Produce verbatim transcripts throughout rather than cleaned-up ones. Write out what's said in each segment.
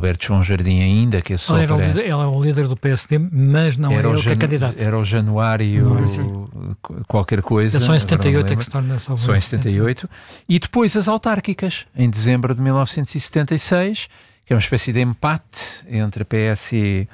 Alberto João Jardim ainda, que é só ele, para... era o, ele é o líder do P S D, mas não era ele que é candidato. Era o Januário qualquer coisa. É só em setenta e oito é que se torna só. Só em setenta e oito. E depois as autárquicas, em dezembro de mil novecentos e setenta e seis, que é uma espécie de empate entre P S e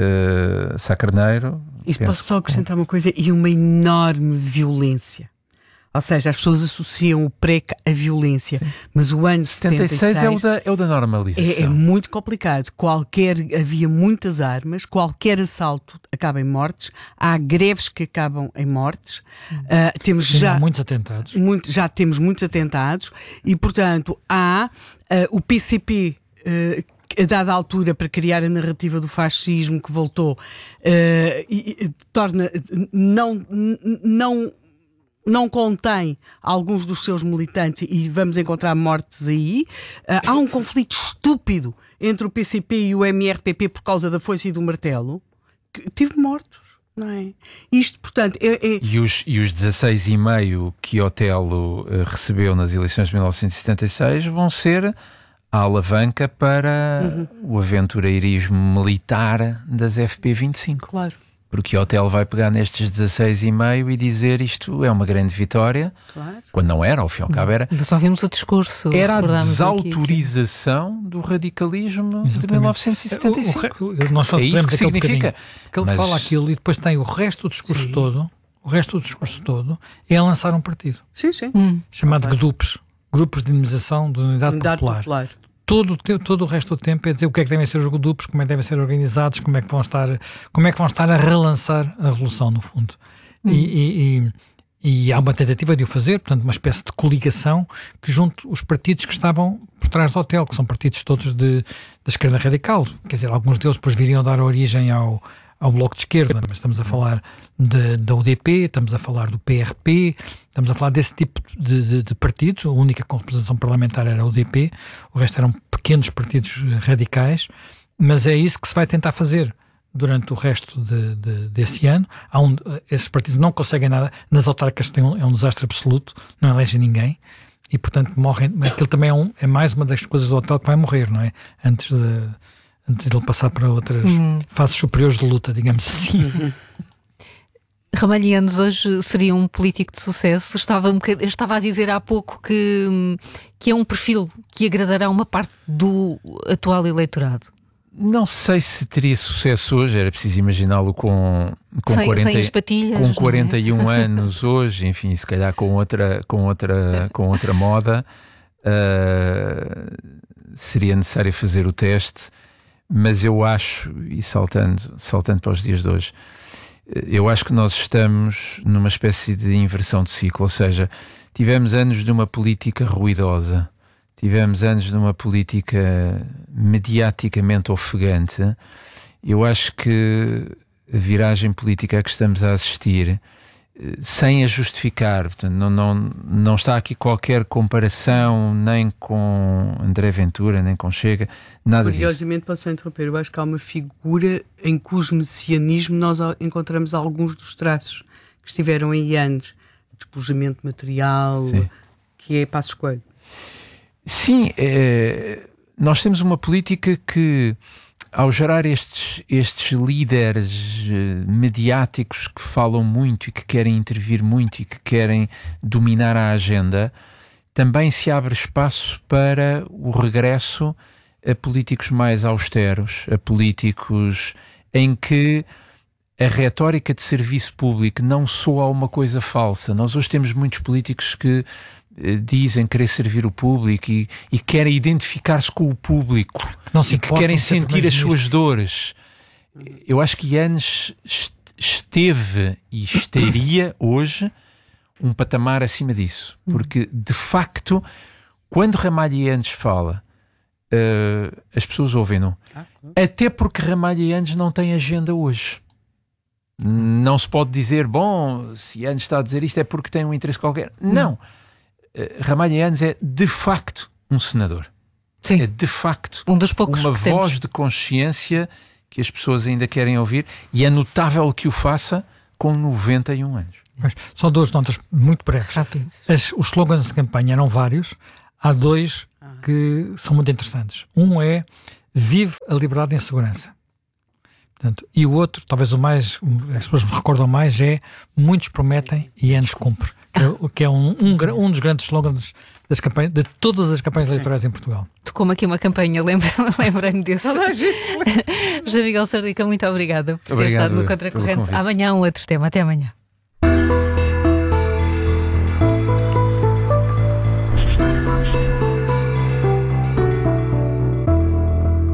uh, Sá Carneiro. E posso só acrescentar uma coisa, e uma enorme violência. Ou seja, as pessoas associam o pré à violência, sim. Mas o ano setenta e seis, setenta e seis é, o da, é o da normalização. É, é muito complicado. Qualquer, havia muitas armas, qualquer assalto acaba em mortes, há greves que acabam em mortes, uh, temos sim, já há muitos atentados. Muito, já temos muitos atentados e, portanto, há uh, o P C P... Uh, a dada altura, para criar a narrativa do fascismo que voltou, uh, e, e, torna, não, não, não contém alguns dos seus militantes e vamos encontrar mortes aí. Uh, há um conflito estúpido entre o P C P e o M R P P por causa da foice e do martelo, que tive mortos. Não é? Isto, portanto, é, é... E, os, e os dezasseis vírgula cinco que Otelo uh, recebeu nas eleições de mil novecentos e setenta e seis vão ser a alavanca para uhum. o aventureirismo militar das F P vinte e cinco. Claro. Porque o Otelo vai pegar nestes dezasseis vírgula cinco e dizer isto é uma grande vitória, claro. Quando não era, ao fim e ao cabo era... Só vimos o discurso. Era a desautorização aqui, do radicalismo exatamente. De mil novecentos e setenta e cinco. O, o, nós só é isso que significa. Que ele Mas... fala aquilo e depois tem o resto do discurso sim. todo, o resto do discurso todo é lançar um partido. Sim, sim. Hum. Chamado G D U P S. Grupos de Dinamização de Unidade, Unidade Popular. Popular. Todo, todo o resto do tempo é dizer o que é que devem ser os grupos, como é que devem ser organizados, como é que vão estar, como é que vão estar a relançar a revolução, no fundo. Hum. E, e, e, e há uma tentativa de o fazer, portanto, uma espécie de coligação que junte os partidos que estavam por trás do hotel, que são partidos todos de, da esquerda radical. Quer dizer, alguns deles depois viriam dar origem ao, ao Bloco de Esquerda, mas estamos a falar de, da U D P, estamos a falar do P R P, estamos a falar desse tipo de, de, de partidos. A única composição parlamentar era a U D P, o resto eram pequenos partidos radicais, mas é isso que se vai tentar fazer durante o resto de, de, desse ano. Há um, esses partidos não conseguem nada, nas autárquicas tem um, é um desastre absoluto, não elegem ninguém, e portanto morrem. Aquilo também é, um, é mais uma das coisas do hotel que vai morrer, não é? Antes de... antes de ele passar para outras uhum. fases superiores de luta, digamos assim. Uhum. Ramalho Eanes hoje seria um político de sucesso. Estava, um eu estava a dizer há pouco que, que é um perfil que agradará uma parte do atual eleitorado. Não sei se teria sucesso hoje, era preciso imaginá-lo com, com, sem, quarenta, sem as patilhas, com quarenta e um é? anos hoje, enfim, se calhar com outra, com outra, com outra moda. Uh, seria necessário fazer o teste. Mas eu acho, e saltando, saltando para os dias de hoje, eu acho que nós estamos numa espécie de inversão de ciclo, ou seja, tivemos anos de uma política ruidosa, tivemos anos de uma política mediaticamente ofegante. Eu acho que a viragem política a que estamos a assistir, sem a justificar, portanto, não, não, não está aqui qualquer comparação nem com André Ventura, nem com Chega, nada disso. Curiosamente, posso interromper, eu acho que há uma figura em cujo messianismo nós encontramos alguns dos traços que estiveram aí antes, despojamento material, sim. Que é Passos Coelho. Sim, é, nós temos uma política que, ao gerar estes, estes líderes uh, mediáticos que falam muito e que querem intervir muito e que querem dominar a agenda, também se abre espaço para o regresso a políticos mais austeros, a políticos em que a retórica de serviço público não soa uma coisa falsa. Nós hoje temos muitos políticos que dizem querer servir o público e, e querem identificar-se com o público, não se e que querem sentir as suas nisto. dores. Eu acho que Eanes esteve e estaria hoje um patamar acima disso, porque de facto quando Ramalho Eanes fala, uh, as pessoas ouvem-no, ah, até porque Ramalho Eanes não tem agenda hoje. Não se pode dizer, bom, se Eanes está a dizer isto é porque tem um interesse qualquer. Não, não. Ramalho Eanes é de facto um senador. Sim. É de facto um dos poucos uma voz temos. de consciência que as pessoas ainda querem ouvir, e é notável que o faça com noventa e um anos. Mas só duas notas muito breves. As, os slogans de campanha eram vários. Há dois que são muito interessantes. Um é vive a liberdade em segurança. Portanto, e o outro, talvez o mais, as pessoas me recordam mais, é muitos prometem e anos cumpre, que é, que é um, um, um dos grandes slogans das campanhas, de todas as campanhas eleitorais em Portugal. Tocou-me aqui uma campanha, lembra, lembrei-me desse. José Miguel Sardica, muito obrigada por ter Obrigado estado no Contracorrente. Amanhã um outro tema. Até amanhã.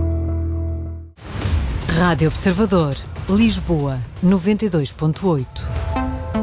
Rádio Observador, Lisboa, noventa e dois ponto oito.